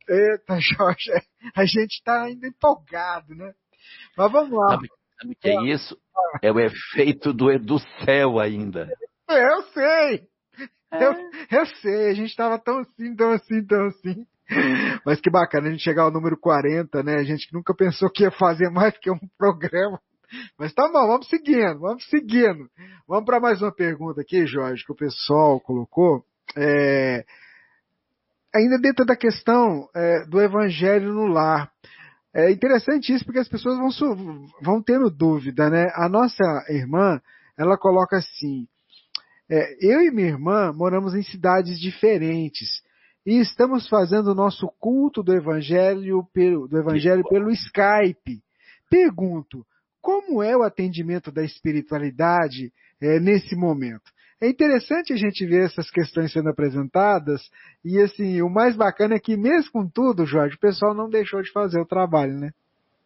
Eita, Jorge, a gente está ainda empolgado, né? Mas vamos lá. Sabe o que é isso? É o efeito do céu ainda. Eu sei. Eu sei, a gente estava tão assim, tão assim, tão assim. Mas que bacana a gente chegar ao número 40, né? A gente nunca pensou que ia fazer mais que um programa. Mas tá bom, vamos seguindo, vamos seguindo. Vamos para mais uma pergunta aqui, Jorge, que o pessoal colocou. Ainda dentro da questão do evangelho no lar. É interessante isso porque as pessoas vão tendo dúvida, né? A nossa irmã, ela coloca assim, eu e minha irmã moramos em cidades diferentes e estamos fazendo o nosso culto do evangelho pelo Skype. Pergunto, como é o atendimento da espiritualidade nesse momento? É interessante a gente ver essas questões sendo apresentadas e assim, o mais bacana é que mesmo com tudo, Jorge, o pessoal não deixou de fazer o trabalho, né?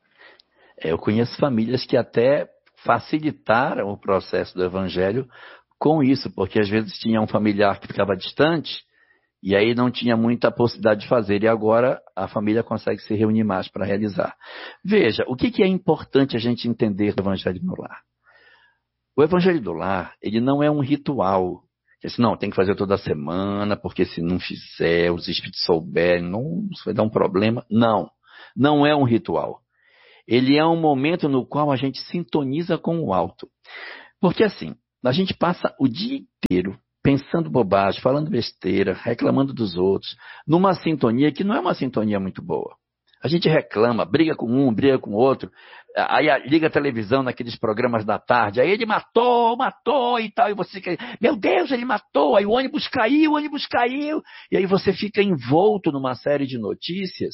Eu conheço famílias que até facilitaram o processo do evangelho com isso, porque às vezes tinha um familiar que ficava distante e aí não tinha muita possibilidade de fazer, e agora a família consegue se reunir mais para realizar. Veja, o que é importante a gente entender do evangelho no lar? O evangelho do lar, ele não é um ritual. Assim, não, tem que fazer toda semana, porque se não fizer, os espíritos souberem, não, isso vai dar um problema. Não, não é um ritual. Ele é um momento no qual a gente sintoniza com o alto. Porque assim, a gente passa o dia inteiro pensando bobagem, falando besteira, reclamando dos outros, numa sintonia que não é uma sintonia muito boa. A gente reclama, briga com um, briga com o outro, aí liga a televisão naqueles programas da tarde, aí ele matou e tal, e você fica, meu Deus, ele matou, aí o ônibus caiu, e aí você fica envolto numa série de notícias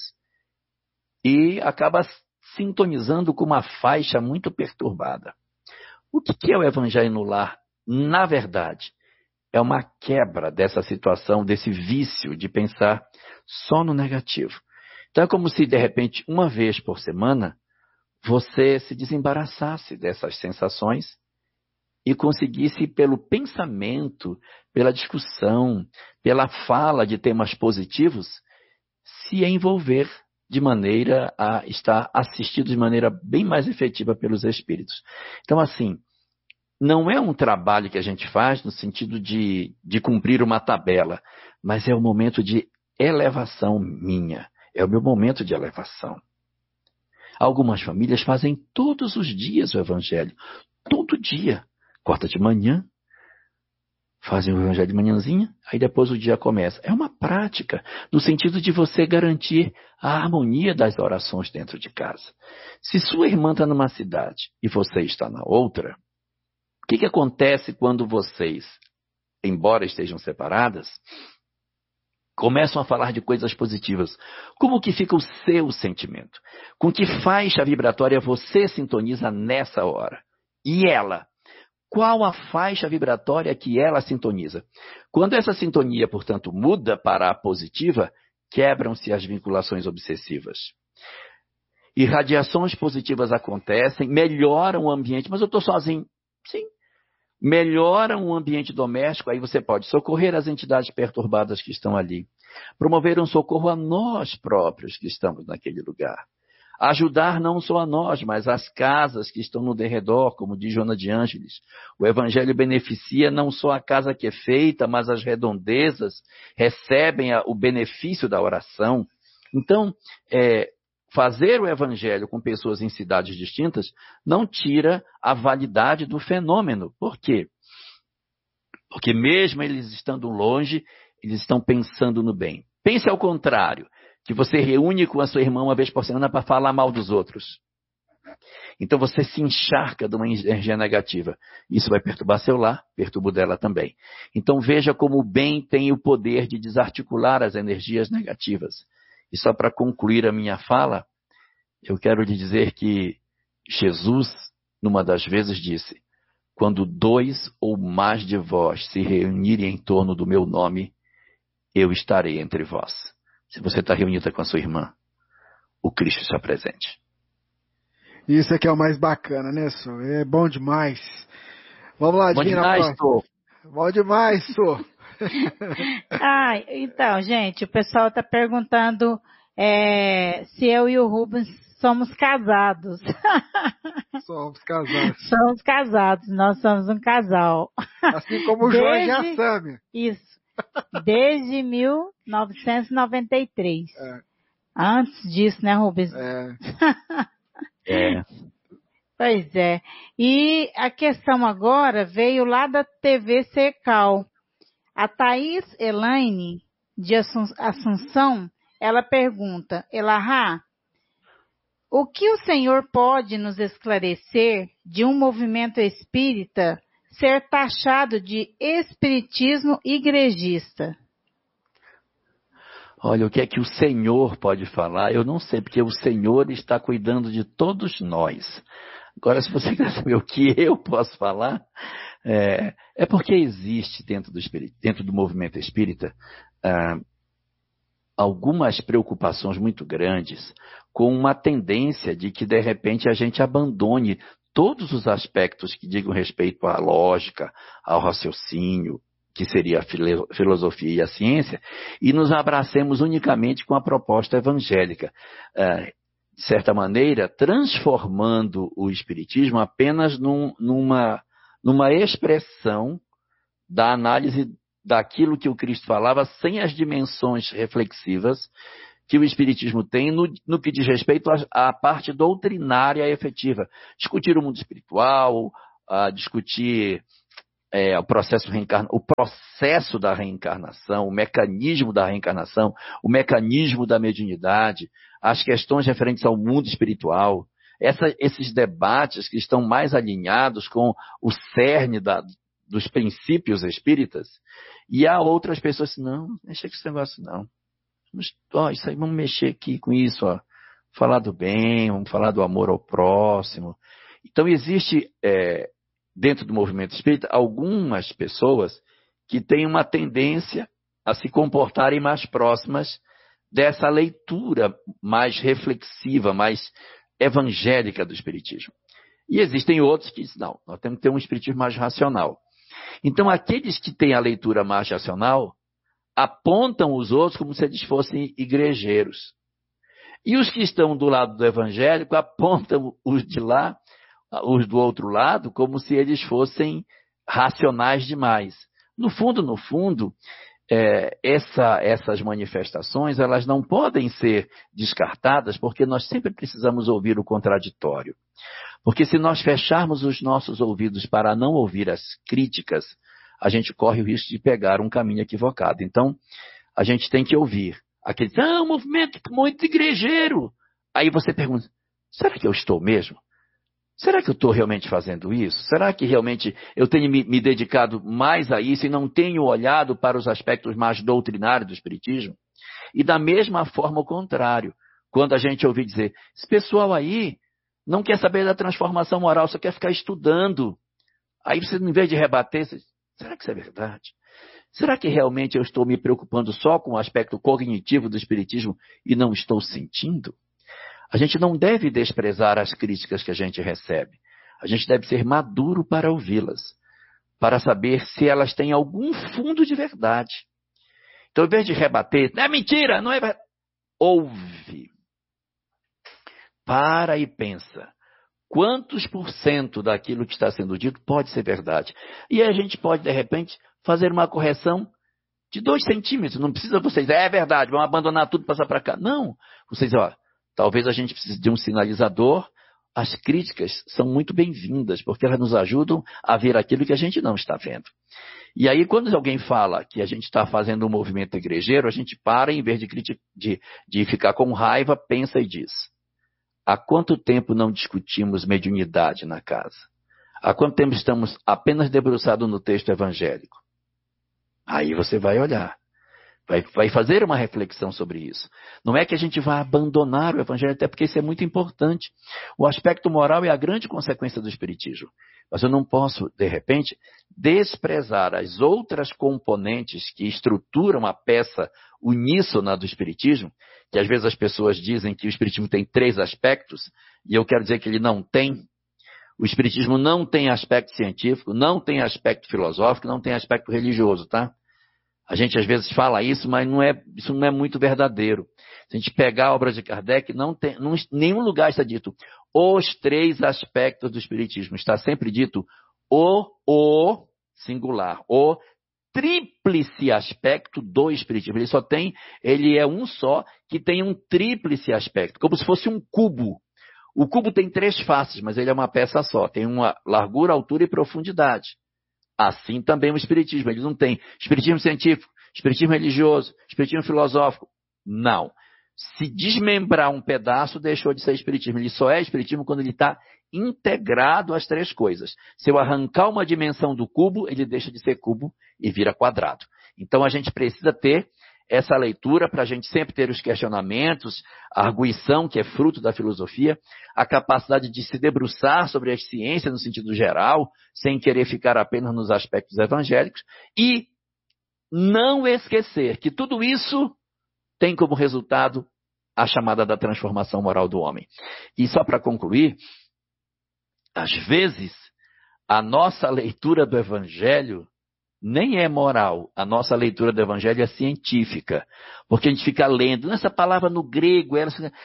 e acaba sintonizando com uma faixa muito perturbada. O que é o evangelho no lar? Na verdade, é uma quebra dessa situação, desse vício de pensar só no negativo. Então é como se, de repente, uma vez por semana, você se desembaraçasse dessas sensações e conseguisse, pelo pensamento, pela discussão, pela fala de temas positivos, se envolver de maneira a estar assistido de maneira bem mais efetiva pelos espíritos. Então, assim, não é um trabalho que a gente faz no sentido de cumprir uma tabela, mas é um momento de elevação minha. É o meu momento de elevação. Algumas famílias fazem todos os dias o evangelho. Todo dia. Corta de manhã, fazem o evangelho de manhãzinha, aí depois o dia começa. É uma prática, no sentido de você garantir a harmonia das orações dentro de casa. Se sua irmã está numa cidade e você está na outra, o que acontece quando vocês, embora estejam separadas, começam a falar de coisas positivas? Como que fica o seu sentimento? Com que faixa vibratória você sintoniza nessa hora? E ela? Qual a faixa vibratória que ela sintoniza? Quando essa sintonia, portanto, muda para a positiva, quebram-se as vinculações obsessivas. Irradiações positivas acontecem, melhoram o ambiente, mas eu estou sozinho. Sim. Melhoram o ambiente doméstico, aí você pode socorrer as entidades perturbadas que estão ali. Promover um socorro a nós próprios que estamos naquele lugar. Ajudar não só a nós, mas as casas que estão no derredor, como diz Joana de Ângeles. O Evangelho beneficia não só a casa que é feita, mas as redondezas recebem o benefício da oração. Então, fazer o Evangelho com pessoas em cidades distintas não tira a validade do fenômeno. Por quê? Porque mesmo eles estando longe, eles estão pensando no bem. Pense ao contrário, que você reúne com a sua irmã uma vez por semana para falar mal dos outros. Então você se encharca de uma energia negativa. Isso vai perturbar seu lar, perturba o dela também. Então veja como o bem tem o poder de desarticular as energias negativas. E só para concluir a minha fala, eu quero lhe dizer que Jesus, numa das vezes, disse: quando 2 ou mais de vós se reunirem em torno do meu nome, eu estarei entre vós. Se você está reunida com a sua irmã, o Cristo está presente. Isso é que é o mais bacana, né, Sô? É bom demais. Vamos lá, Divina. Bom demais, Sô. Bom demais, Sô. Então, gente, o pessoal está perguntando se eu e o Rubens somos casados. Somos casados. Somos casados, nós somos um casal. Assim como o Jorge e a Sâmia. Isso, desde 1993. Antes disso, né, Rubens? Pois é. E a questão agora veio lá da TV Secal. A Thaís Elaine, de Assunção, ela pergunta, Elahá, o que o senhor pode nos esclarecer de um movimento espírita ser taxado de espiritismo igrejista? Olha, o que é que o Senhor pode falar? Eu não sei, porque o Senhor está cuidando de todos nós. Agora, se você quer saber o que eu posso falar, é porque existe dentro do movimento espírita algumas preocupações muito grandes com uma tendência de que, de repente, a gente abandone todos os aspectos que digam respeito à lógica, ao raciocínio, que seria a filosofia e a ciência, e nos abracemos unicamente com a proposta evangélica, de certa maneira, transformando o espiritismo apenas numa expressão da análise daquilo que o Cristo falava, sem as dimensões reflexivas que o espiritismo tem no que diz respeito à parte doutrinária efetiva. Discutir o mundo espiritual, discutir o processo da reencarnação, o mecanismo da reencarnação, o mecanismo da mediunidade, as questões referentes ao mundo espiritual, esses debates que estão mais alinhados com o cerne dos princípios espíritas, e há outras pessoas que não mexa com esse negócio não. Isso aí, vamos mexer aqui com isso, falar do bem, vamos falar do amor ao próximo. Então existe dentro do movimento espírita algumas pessoas que têm uma tendência a se comportarem mais próximas dessa leitura mais reflexiva, mais evangélica do espiritismo. E existem outros que dizem, não, nós temos que ter um espiritismo mais racional. Então, aqueles que têm a leitura mais racional apontam os outros como se eles fossem igrejeiros. E os que estão do lado do evangélico apontam os de lá, os do outro lado, como se eles fossem racionais demais. No fundo, essas manifestações, elas não podem ser descartadas, porque nós sempre precisamos ouvir o contraditório. Porque se nós fecharmos os nossos ouvidos para não ouvir as críticas, a gente corre o risco de pegar um caminho equivocado. Então, a gente tem que ouvir. Aquele, um movimento muito igrejeiro. Aí você pergunta, será que eu estou mesmo? Será que eu estou realmente fazendo isso? Será que realmente eu tenho me dedicado mais a isso e não tenho olhado para os aspectos mais doutrinários do espiritismo? E da mesma forma o contrário. Quando a gente ouvir dizer, esse pessoal aí não quer saber da transformação moral, só quer ficar estudando. Aí você, em vez de rebater, você diz, será que isso é verdade? Será que realmente eu estou me preocupando só com o aspecto cognitivo do espiritismo e não estou sentindo? A gente não deve desprezar as críticas que a gente recebe. A gente deve ser maduro para ouvi-las, para saber se elas têm algum fundo de verdade. Então, ao invés de rebater, é mentira, não é verdade. Ouve. Para e pensa. Quantos % daquilo que está sendo dito pode ser verdade? E a gente pode, de repente, fazer uma correção de 2 centímetros. Não precisa vocês, é verdade, vamos abandonar tudo e passar para cá. Não. Vocês, talvez a gente precise de um sinalizador. As críticas são muito bem-vindas, porque elas nos ajudam a ver aquilo que a gente não está vendo. E aí, quando alguém fala que a gente está fazendo um movimento igrejeiro, a gente para, em vez de ficar com raiva, pensa e diz, há quanto tempo não discutimos mediunidade na casa? Há quanto tempo estamos apenas debruçados no texto evangélico? Aí você vai olhar. Vai fazer uma reflexão sobre isso. Não é que a gente vai abandonar o evangelho, até porque isso é muito importante. O aspecto moral é a grande consequência do espiritismo. Mas eu não posso, de repente, desprezar as outras componentes que estruturam a peça uníssona do espiritismo, que às vezes as pessoas dizem que o espiritismo tem 3 aspectos, e eu quero dizer que ele não tem. O espiritismo não tem aspecto científico, não tem aspecto filosófico, não tem aspecto religioso, tá? A gente às vezes fala isso, mas isso não é muito verdadeiro. Se a gente pegar a obra de Kardec, nenhum lugar está dito os 3 aspectos do Espiritismo. Está sempre dito o singular, o tríplice aspecto do Espiritismo. Ele é um só que tem um tríplice aspecto, como se fosse um cubo. O cubo tem 3 faces, mas ele é uma peça só. Tem uma largura, altura e profundidade. Assim também o Espiritismo. Ele não tem Espiritismo científico, Espiritismo religioso, Espiritismo filosófico. Não. Se desmembrar um pedaço, deixou de ser Espiritismo. Ele só é Espiritismo quando ele está integrado às 3 coisas. Se eu arrancar uma dimensão do cubo, ele deixa de ser cubo e vira quadrado. Então a gente precisa ter essa leitura para a gente sempre ter os questionamentos, a arguição, que é fruto da filosofia, a capacidade de se debruçar sobre as ciências no sentido geral, sem querer ficar apenas nos aspectos evangélicos, e não esquecer que tudo isso tem como resultado a chamada da transformação moral do homem. E só para concluir, às vezes, a nossa leitura do Evangelho nem é moral. A nossa leitura do Evangelho é científica. Porque a gente fica lendo, essa palavra no grego,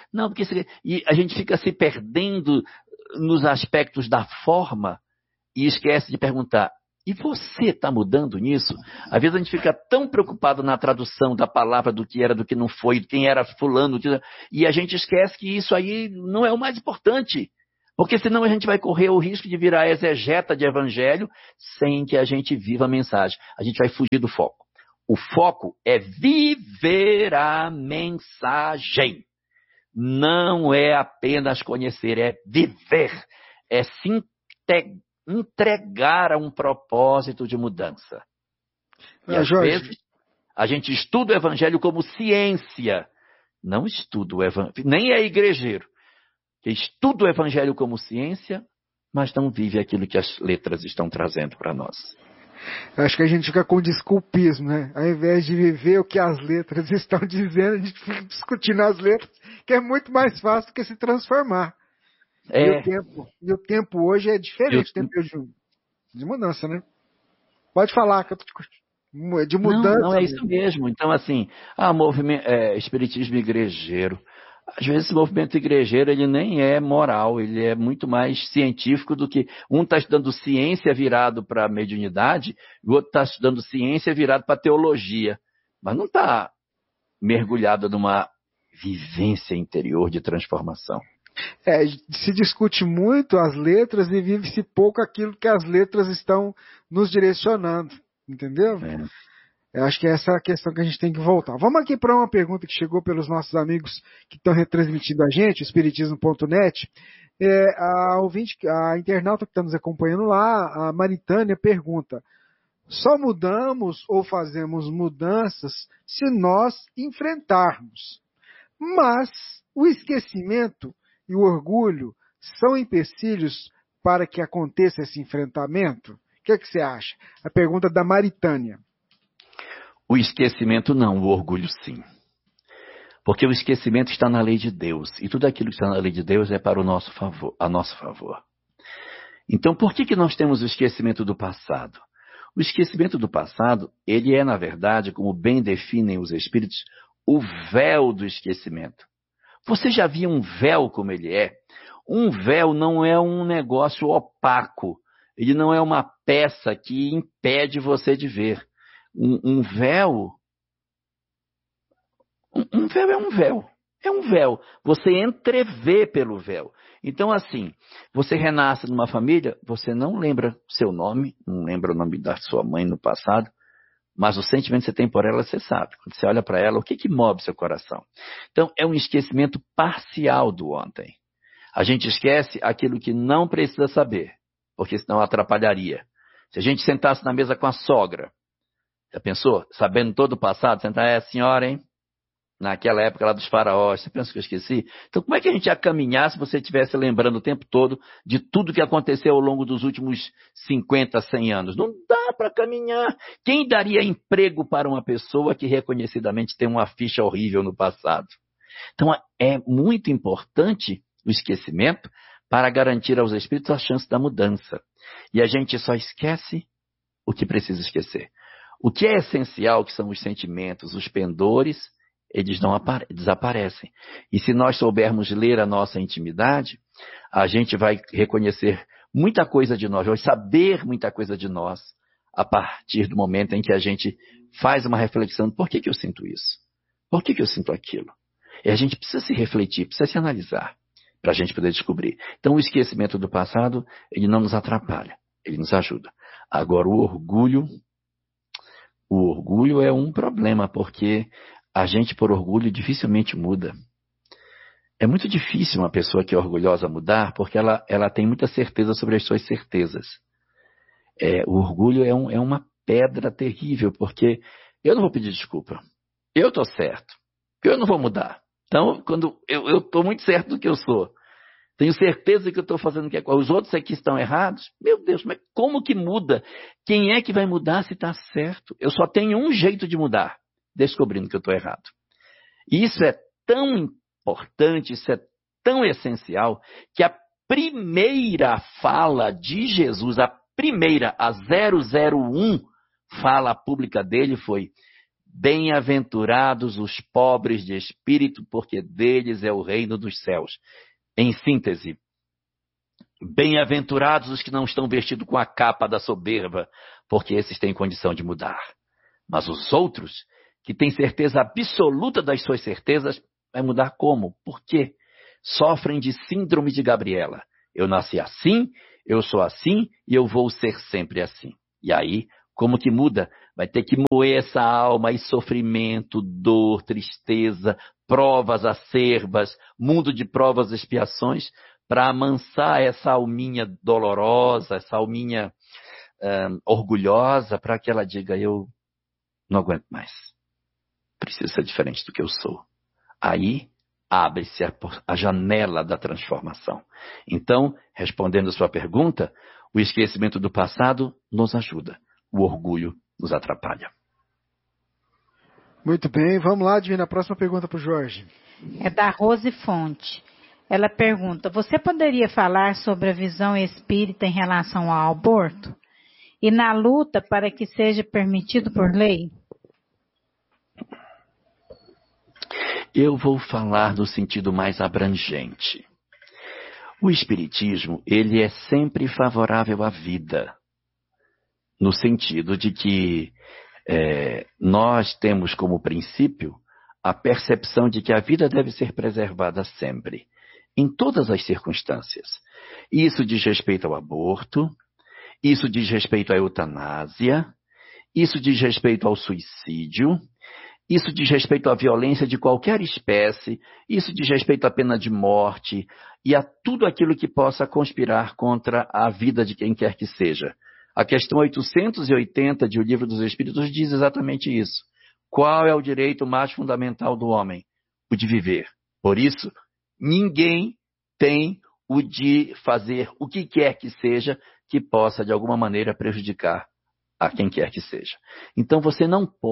e a gente fica se perdendo nos aspectos da forma e esquece de perguntar, e você está mudando nisso? Às vezes a gente fica tão preocupado na tradução da palavra, do que era, do que não foi, quem era fulano, e a gente esquece que isso aí não é o mais importante. Porque senão a gente vai correr o risco de virar exegeta de evangelho sem que a gente viva a mensagem. A gente vai fugir do foco. O foco é viver a mensagem. Não é apenas conhecer, é viver. É se entregar a um propósito de mudança. E às vezes a gente estuda o evangelho como ciência. Não estuda o evangelho, nem é igrejeiro. Que estuda o Evangelho como ciência, mas não vive aquilo que as letras estão trazendo para nós. Eu acho que a gente fica com desculpismo, né? Ao invés de viver o que as letras estão dizendo, a gente fica discutindo as letras, que é muito mais fácil do que se transformar. E o tempo hoje é diferente, o tempo de mudança, né? Pode falar, que eu tô de mudança. Não é isso mesmo. Então, assim, espiritismo igrejeiro. Às vezes esse movimento igrejeiro ele nem é moral, ele é muito mais científico do que... Um está estudando ciência virado para a mediunidade, e o outro está estudando ciência virado para a teologia. Mas não está mergulhado numa vivência interior de transformação. Se discute muito as letras e vive-se pouco aquilo que as letras estão nos direcionando, entendeu? Eu acho que essa é a questão que a gente tem que voltar. Vamos aqui para uma pergunta que chegou pelos nossos amigos que estão retransmitindo a gente, espiritismo.net. A internauta que está nos acompanhando lá, a Maritânia, pergunta: só mudamos ou fazemos mudanças se nós enfrentarmos? Mas o esquecimento e o orgulho são empecilhos para que aconteça esse enfrentamento? O que você acha? A pergunta da Maritânia. O esquecimento não, o orgulho sim. Porque o esquecimento está na lei de Deus. E tudo aquilo que está na lei de Deus é para a nosso favor. Então, por que nós temos o esquecimento do passado? O esquecimento do passado, ele é, na verdade, como bem definem os espíritos, o véu do esquecimento. Você já viu um véu como ele é? Um véu não é um negócio opaco. Ele não é uma peça que impede você de ver. Um véu é um véu. É um véu. Você entrevê pelo véu. Então, assim, você renasce numa família, você não lembra seu nome, não lembra o nome da sua mãe no passado, mas o sentimento que você tem por ela, você sabe. Quando você olha para ela, o que move seu coração? Então, é um esquecimento parcial do ontem. A gente esquece aquilo que não precisa saber, porque senão atrapalharia. Se a gente sentasse na mesa com a sogra, já pensou? Sabendo todo o passado, sentar, a senhora, hein? Naquela época lá dos faraós, você pensa que eu esqueci? Então como é que a gente ia caminhar se você estivesse lembrando o tempo todo de tudo que aconteceu ao longo dos últimos 50, 100 anos? Não dá para caminhar. Quem daria emprego para uma pessoa que reconhecidamente tem uma ficha horrível no passado? Então é muito importante o esquecimento para garantir aos espíritos a chance da mudança. E a gente só esquece o que precisa esquecer. O que é essencial, que são os sentimentos, os pendores, eles não desaparecem. E se nós soubermos ler a nossa intimidade, a gente vai reconhecer muita coisa de nós, vai saber muita coisa de nós, a partir do momento em que a gente faz uma reflexão: por que eu sinto isso? Por que eu sinto aquilo? E a gente precisa se refletir, precisa se analisar, para a gente poder descobrir. Então, o esquecimento do passado, ele não nos atrapalha, ele nos ajuda. Agora, o orgulho é um problema, porque a gente, por orgulho, dificilmente muda. É muito difícil uma pessoa que é orgulhosa mudar, porque ela tem muita certeza sobre as suas certezas. O orgulho é uma pedra terrível, porque eu não vou pedir desculpa. Eu estou certo. Eu não vou mudar. Então, quando eu estou muito certo do que eu sou, tenho certeza que eu estou fazendo o que é. Os outros aqui estão errados. Meu Deus, mas como que muda? Quem é que vai mudar se está certo? Eu só tenho um jeito de mudar, descobrindo que eu estou errado. E isso é tão importante, isso é tão essencial, que a primeira fala de Jesus, a 001 fala pública dele foi: bem-aventurados os pobres de espírito, porque deles é o reino dos céus. Em síntese, bem-aventurados os que não estão vestidos com a capa da soberba, porque esses têm condição de mudar. Mas os outros, que têm certeza absoluta das suas certezas, vai mudar como? Por quê? Sofrem de síndrome de Gabriela. Eu nasci assim, eu sou assim e eu vou ser sempre assim. E aí, como que muda? Vai ter que moer essa alma e sofrimento, dor, tristeza, provas acerbas, mundo de provas e expiações, para amansar essa alminha dolorosa, essa alminha orgulhosa, para que ela diga: eu não aguento mais. Preciso ser diferente do que eu sou. Aí abre-se a janela da transformação. Então, respondendo a sua pergunta, o esquecimento do passado nos ajuda. O orgulho nos atrapalha. Muito bem, vamos lá, Divina. A próxima pergunta para o Jorge. É da Rose Fonte. Ela pergunta: você poderia falar sobre a visão espírita em relação ao aborto? E na luta para que seja permitido por lei? Eu vou falar no sentido mais abrangente. O Espiritismo, ele é sempre favorável à vida, no sentido de que nós temos como princípio a percepção de que a vida deve ser preservada sempre, em todas as circunstâncias. Isso diz respeito ao aborto, isso diz respeito à eutanásia, isso diz respeito ao suicídio, isso diz respeito à violência de qualquer espécie, isso diz respeito à pena de morte e a tudo aquilo que possa conspirar contra a vida de quem quer que seja. A questão 880 de O Livro dos Espíritos diz exatamente isso. Qual é o direito mais fundamental do homem? O de viver. Por isso, ninguém tem o de fazer o que quer que seja que possa, de alguma maneira, prejudicar a quem quer que seja. Então, você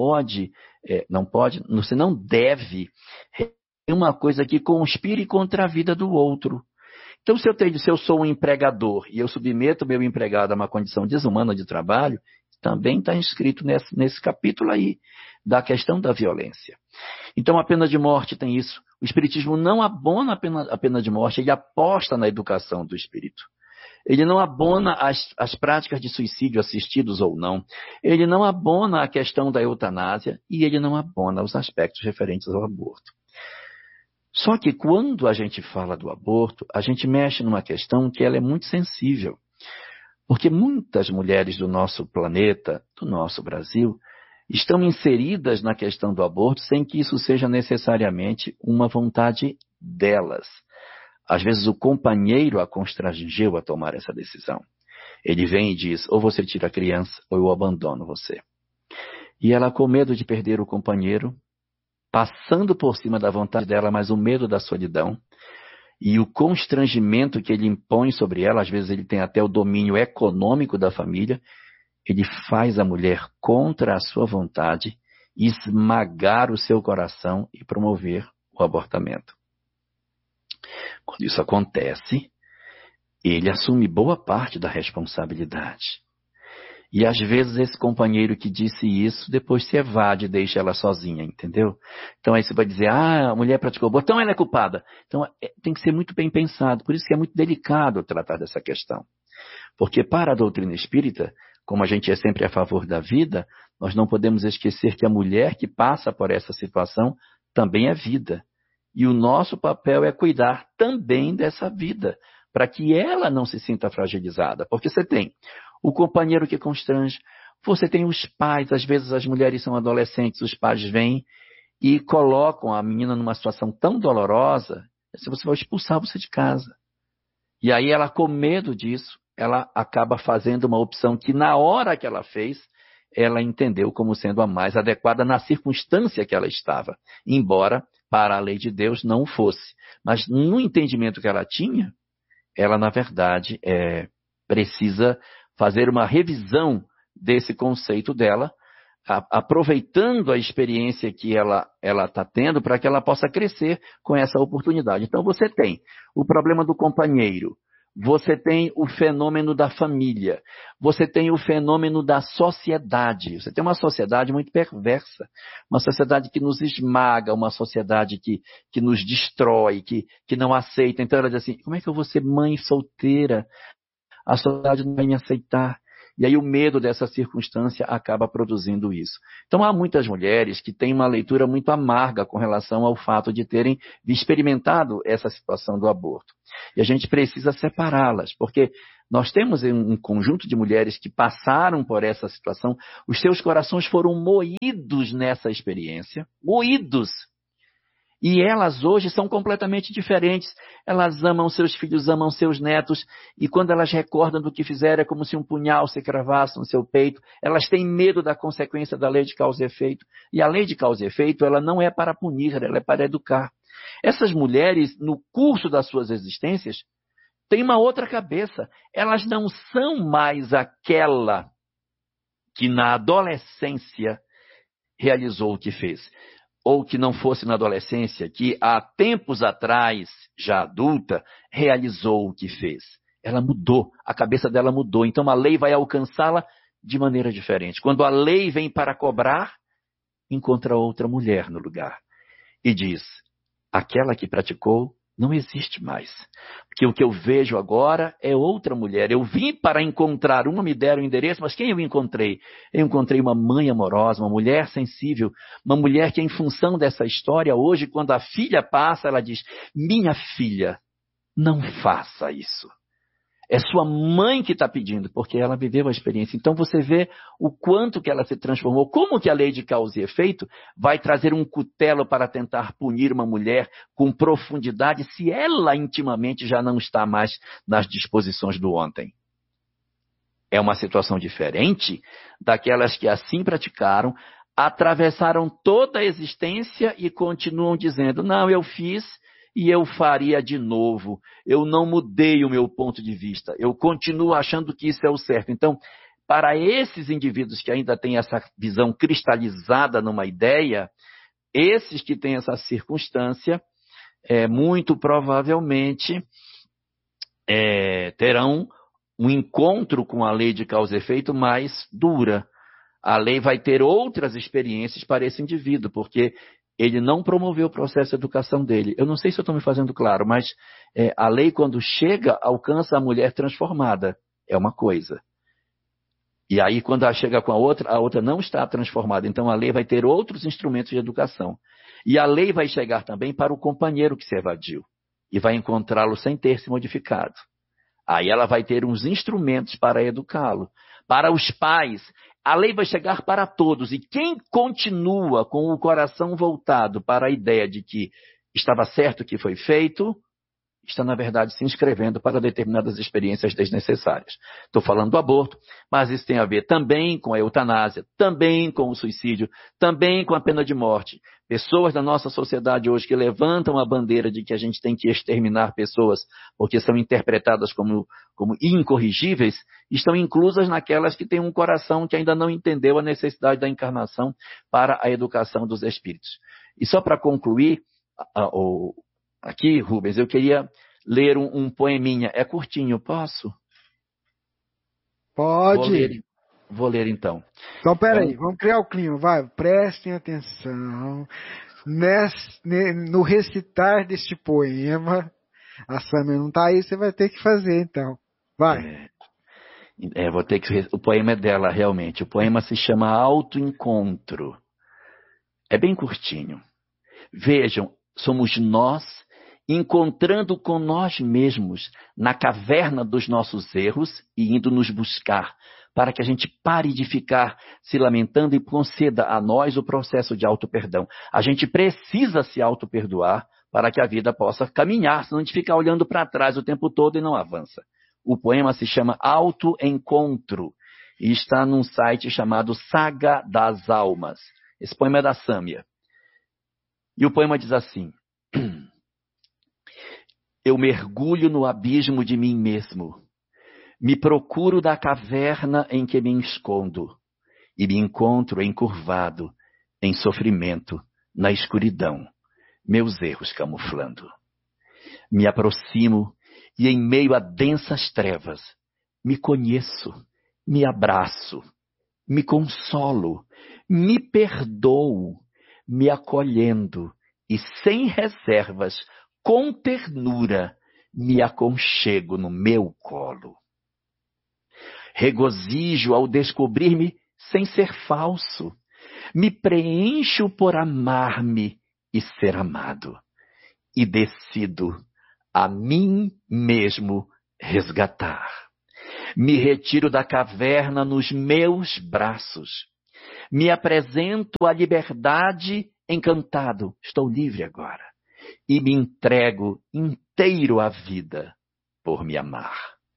você não deve uma coisa que conspire contra a vida do outro. Então, se eu sou um empregador e eu submeto meu empregado a uma condição desumana de trabalho, também está inscrito nesse capítulo aí, da questão da violência. Então, a pena de morte tem isso. O Espiritismo não abona a pena de morte, ele aposta na educação do espírito. Ele não abona as práticas de suicídio assistidos ou não. Ele não abona a questão da eutanásia e ele não abona os aspectos referentes ao aborto. Só que quando a gente fala do aborto, a gente mexe numa questão que ela é muito sensível. Porque muitas mulheres do nosso planeta, do nosso Brasil, estão inseridas na questão do aborto sem que isso seja necessariamente uma vontade delas. Às vezes o companheiro a constrangeu a tomar essa decisão. Ele vem e diz: ou você tira a criança ou eu abandono você. E ela, com medo de perder o companheiro, passando por cima da vontade dela, mas o medo da solidão e o constrangimento que ele impõe sobre ela, às vezes ele tem até o domínio econômico da família, ele faz a mulher contra a sua vontade esmagar o seu coração e promover o abortamento. Quando isso acontece, ele assume boa parte da responsabilidade. E às vezes esse companheiro que disse isso, depois se evade e deixa ela sozinha, entendeu? Então aí você vai dizer, a mulher praticou aborto, então ela é culpada. Então tem que ser muito bem pensado, por isso que é muito delicado tratar dessa questão. Porque para a doutrina espírita, como a gente é sempre a favor da vida, nós não podemos esquecer que a mulher que passa por essa situação também é vida. E o nosso papel é cuidar também dessa vida, para que ela não se sinta fragilizada. Porque você tem o companheiro que constrange, você tem os pais, às vezes as mulheres são adolescentes, os pais vêm e colocam a menina numa situação tão dolorosa, se você vai expulsar você de casa. E aí ela, com medo disso, ela acaba fazendo uma opção que na hora que ela fez, ela entendeu como sendo a mais adequada na circunstância que ela estava, embora para a lei de Deus não fosse. Mas no entendimento que ela tinha, ela na verdade precisa fazer uma revisão desse conceito dela, aproveitando a experiência que ela está tendo para que ela possa crescer com essa oportunidade. Então você tem o problema do companheiro, você tem o fenômeno da família, você tem o fenômeno da sociedade. Você tem uma sociedade muito perversa, uma sociedade que nos esmaga, uma sociedade que nos destrói, que não aceita. Então ela diz assim, como é que eu vou ser mãe solteira? A sociedade não vai me aceitar. E aí o medo dessa circunstância acaba produzindo isso. Então há muitas mulheres que têm uma leitura muito amarga com relação ao fato de terem experimentado essa situação do aborto. E a gente precisa separá-las, porque nós temos um conjunto de mulheres que passaram por essa situação, os seus corações foram moídos nessa experiência, moídos. E elas hoje são completamente diferentes. Elas amam seus filhos, amam seus netos, e quando elas recordam do que fizeram, é como se um punhal se cravasse no seu peito. Elas têm medo da consequência da lei de causa e efeito. E a lei de causa e efeito, ela não é para punir, ela é para educar. Essas mulheres, no curso das suas existências, têm uma outra cabeça. Elas não são mais aquela que na adolescência realizou o que fez. Ou que não fosse na adolescência, que há tempos atrás, já adulta, realizou o que fez. Ela mudou, a cabeça dela mudou. Então a lei vai alcançá-la de maneira diferente. Quando a lei vem para cobrar, encontra outra mulher no lugar. E diz, aquela que praticou não existe mais. Porque o que eu vejo agora é outra mulher. Eu vim para encontrar uma, me deram o endereço, mas quem eu encontrei? Eu encontrei uma mãe amorosa, uma mulher sensível, uma mulher que em função dessa história, hoje, quando a filha passa, ela diz, minha filha, não faça isso. É sua mãe que está pedindo, porque ela viveu a experiência. Então você vê o quanto que ela se transformou. Como que a lei de causa e efeito vai trazer um cutelo para tentar punir uma mulher com profundidade, se ela intimamente já não está mais nas disposições do ontem? É uma situação diferente daquelas que assim praticaram, atravessaram toda a existência e continuam dizendo, não, eu fiz e eu faria de novo. Eu não mudei o meu ponto de vista. Eu continuo achando que isso é o certo. Então, para esses indivíduos que ainda têm essa visão cristalizada numa ideia, esses que têm essa circunstância, muito provavelmente terão um encontro com a lei de causa e efeito mais dura. A lei vai ter outras experiências para esse indivíduo, porque ele não promoveu o processo de educação dele. Eu não sei se eu estou me fazendo claro, mas a lei, quando chega, alcança a mulher transformada. É uma coisa. E aí, quando ela chega com a outra não está transformada. Então, a lei vai ter outros instrumentos de educação. E a lei vai chegar também para o companheiro que se evadiu. E vai encontrá-lo sem ter se modificado. Aí ela vai ter uns instrumentos para educá-lo. Para os pais, a lei vai chegar para todos. E quem continua com o coração voltado para a ideia de que estava certo o que foi feito, está, na verdade, se inscrevendo para determinadas experiências desnecessárias. Estou falando do aborto, mas isso tem a ver também com a eutanásia, também com o suicídio, também com a pena de morte. Pessoas da nossa sociedade hoje que levantam a bandeira de que a gente tem que exterminar pessoas porque são interpretadas como incorrigíveis, estão inclusas naquelas que têm um coração que ainda não entendeu a necessidade da encarnação para a educação dos espíritos. E só para concluir, aqui, Rubens, eu queria ler um poeminha. É curtinho, posso? Pode. Vou ler então. Então, peraí, vamos criar o clima, vai, prestem atenção. No recitar deste poema, a Sâmia não está aí, você vai ter que fazer, então. Vai. Vou ter que... O poema é dela, realmente. O poema se chama Autoencontro. É bem curtinho. Vejam, somos nós encontrando com nós mesmos na caverna dos nossos erros e indo nos buscar, para que a gente pare de ficar se lamentando e conceda a nós o processo de auto-perdão. A gente precisa se auto-perdoar para que a vida possa caminhar, senão a gente fica olhando para trás o tempo todo e não avança. O poema se chama Autoencontro e está num site chamado Saga das Almas. Esse poema é da Sâmia. E o poema diz assim: eu mergulho no abismo de mim mesmo, me procuro da caverna em que me escondo e me encontro encurvado, em sofrimento, na escuridão, meus erros camuflando. Me aproximo e em meio a densas trevas, me conheço, me abraço, me consolo, me perdoo, me acolhendo e sem reservas, com ternura, me aconchego no meu colo. Regozijo ao descobrir-me sem ser falso, me preencho por amar-me e ser amado, e decido a mim mesmo resgatar. Me retiro da caverna nos meus braços, me apresento à liberdade encantado, estou livre agora, e me entrego inteiro à vida por me amar.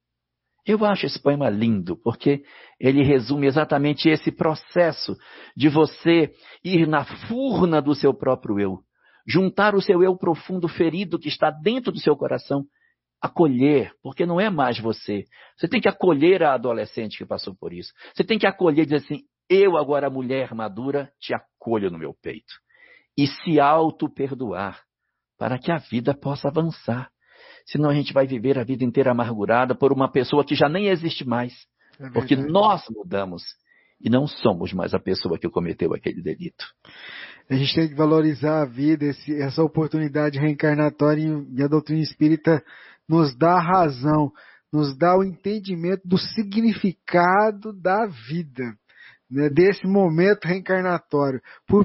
Eu acho esse poema lindo, porque ele resume exatamente esse processo de você ir na furna do seu próprio eu, juntar o seu eu profundo ferido que está dentro do seu coração, acolher, porque não é mais você. Você tem que acolher a adolescente que passou por isso. Você tem que acolher e dizer assim, eu agora, mulher madura, te acolho no meu peito. E se auto-perdoar, para que a vida possa avançar. Senão a gente vai viver a vida inteira amargurada por uma pessoa que já nem existe mais. Porque nós mudamos e não somos mais a pessoa que cometeu aquele delito. A gente tem que valorizar a vida, essa oportunidade reencarnatória, e a doutrina espírita nos dá a razão, nos dá o entendimento do significado da vida, né, desse momento reencarnatório, por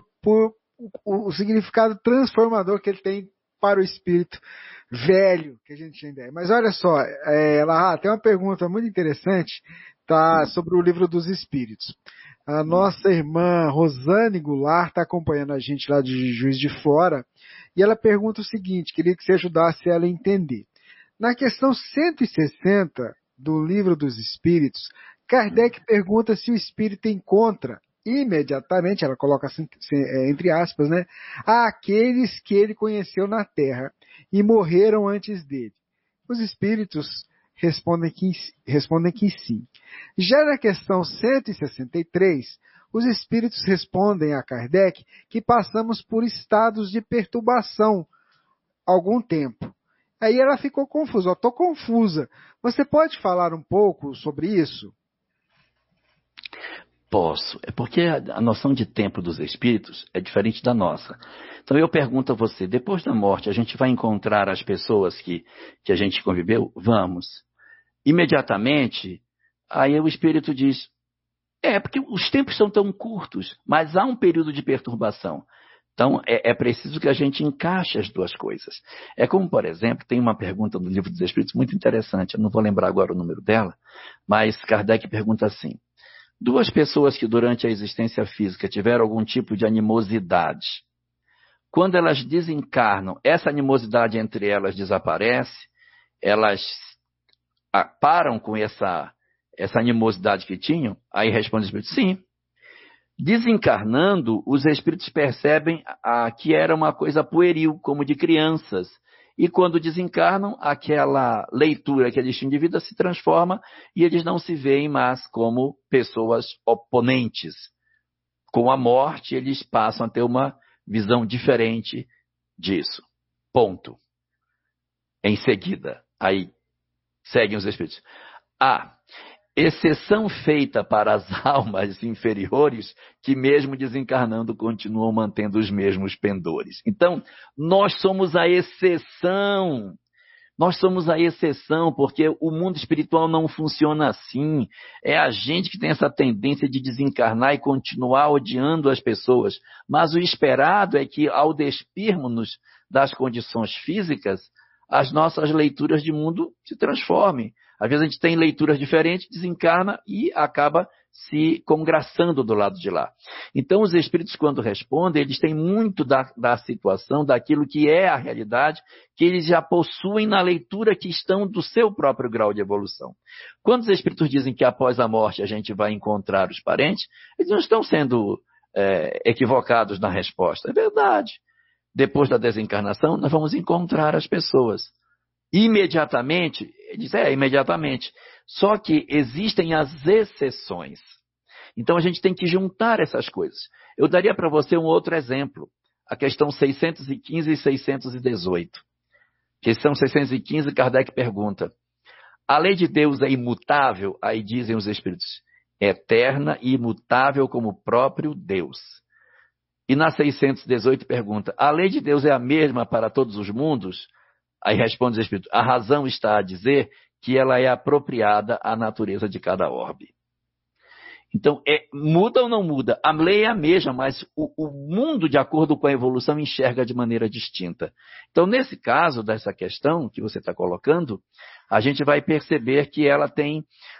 o significado transformador que ele tem para o espírito velho, que a gente tem ideia. Mas olha só, tem uma pergunta muito interessante, tá, sobre o Livro dos Espíritos. A nossa irmã Rosane Goulart está acompanhando a gente lá de Juiz de Fora, e ela pergunta o seguinte, queria que você ajudasse ela a entender. Na questão 160 do Livro dos Espíritos, Kardec pergunta se o espírito encontra imediatamente, ela coloca assim, entre aspas, né, aqueles que ele conheceu na Terra e morreram antes dele. Os espíritos respondem que sim. Já na questão 163, os espíritos respondem a Kardec que passamos por estados de perturbação algum tempo. Aí ela ficou confusa, estou confusa. Você pode falar um pouco sobre isso? Posso. É porque a noção de tempo dos espíritos é diferente da nossa. Então eu pergunto a você, depois da morte a gente vai encontrar as pessoas que a gente conviveu? Vamos. Imediatamente, aí o espírito diz, porque os tempos são tão curtos, mas há um período de perturbação. Então é preciso que a gente encaixe as duas coisas. É como, por exemplo, tem uma pergunta no Livro dos Espíritos muito interessante, eu não vou lembrar agora o número dela, mas Kardec pergunta assim, duas pessoas que durante a existência física tiveram algum tipo de animosidade, quando elas desencarnam, essa animosidade entre elas desaparece, elas param com essa animosidade que tinham? Aí responde o espírito, sim. Desencarnando, os espíritos percebem que era uma coisa pueril, como de crianças. E quando desencarnam, aquela leitura que eles tinham de vida se transforma e eles não se veem mais como pessoas oponentes. Com a morte, eles passam a ter uma visão diferente disso. Ponto. Em seguida, aí seguem os espíritos. exceção feita para as almas inferiores que mesmo desencarnando continuam mantendo os mesmos pendores. Então, nós somos a exceção. Nós somos a exceção, porque o mundo espiritual não funciona assim. É a gente que tem essa tendência de desencarnar e continuar odiando as pessoas. Mas o esperado é que, ao despirmos-nos das condições físicas, as nossas leituras de mundo se transformem. Às vezes a gente tem leituras diferentes, desencarna e acaba se congraçando do lado de lá. Então, os espíritos, quando respondem, eles têm muito da situação, daquilo que é a realidade, que eles já possuem na leitura que estão do seu próprio grau de evolução. Quando os espíritos dizem que após a morte a gente vai encontrar os parentes, eles não estão sendo equivocados na resposta. É verdade. Depois da desencarnação, nós vamos encontrar as pessoas. Imediatamente, ele diz, imediatamente. Só que existem as exceções. Então a gente tem que juntar essas coisas. Eu daria para você um outro exemplo. A questão 615 e 618. Questão 615, Kardec pergunta: a lei de Deus é imutável? Aí dizem os espíritos: eterna e imutável como o próprio Deus. E na 618 pergunta: a lei de Deus é a mesma para todos os mundos? Aí responde os espíritos: a razão está a dizer que ela é apropriada à natureza de cada orbe. Então, muda ou não muda? A lei é a mesma, mas o mundo, de acordo com a evolução, enxerga de maneira distinta. Então, nesse caso, dessa questão que você está colocando, a gente vai perceber que ela tem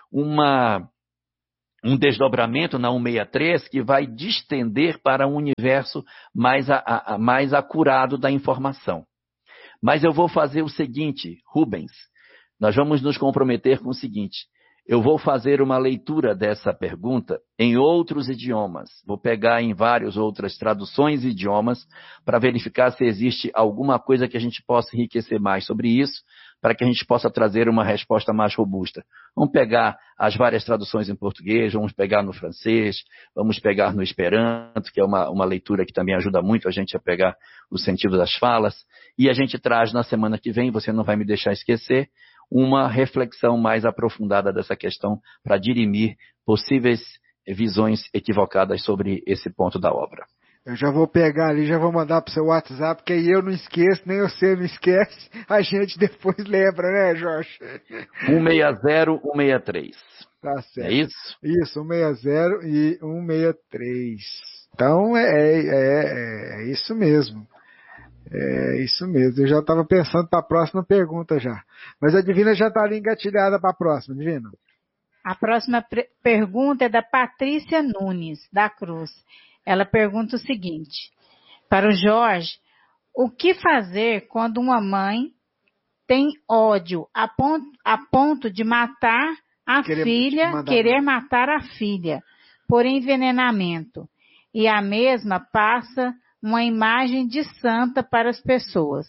um desdobramento na 163 que vai distender para um universo mais acurado da informação. Mas eu vou fazer o seguinte, Rubens, nós vamos nos comprometer com o seguinte: eu vou fazer uma leitura dessa pergunta em outros idiomas. Vou pegar em várias outras traduções e idiomas para verificar se existe alguma coisa que a gente possa enriquecer mais sobre isso, para que a gente possa trazer uma resposta mais robusta. Vamos pegar as várias traduções em português, vamos pegar no francês, vamos pegar no Esperanto, que é uma leitura que também ajuda muito a gente a pegar o sentido das falas, e a gente traz na semana que vem, você não vai me deixar esquecer, uma reflexão mais aprofundada dessa questão para dirimir possíveis visões equivocadas sobre esse ponto da obra. Eu já vou pegar ali, já vou mandar pro seu WhatsApp, porque aí eu não esqueço, nem você não esquece, a gente depois lembra, né, Jorge? 160, 163. Tá certo. É isso? Isso, 160 e 163. Então, é isso mesmo. É isso mesmo. Eu já estava pensando para a próxima pergunta já. Mas a Divina já está ali engatilhada para a próxima, Divina. A próxima pergunta é da Patrícia Nunes, da Cruz. Ela pergunta o seguinte: para o Jorge, o que fazer quando uma mãe tem ódio a ponto de matar a filha, querer matar a filha por envenenamento, e a mesma passa uma imagem de santa para as pessoas?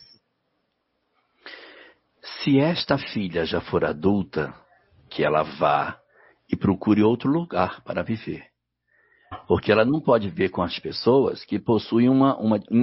Se esta filha já for adulta, que ela vá e procure outro lugar para viver. Porque ela não pode viver com as pessoas que possuem uma